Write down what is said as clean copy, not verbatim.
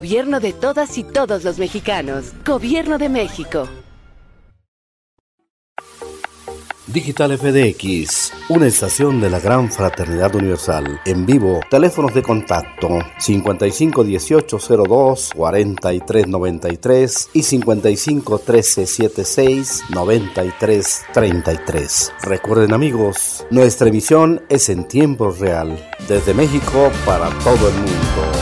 Gobierno de todas y todos los mexicanos. Gobierno de México. Digital FDX, una estación de la Gran Fraternidad Universal. En vivo, teléfonos de contacto 551802-4393 y 551376-9333. Recuerden, amigos, nuestra emisión es en tiempo real, desde México para todo el mundo.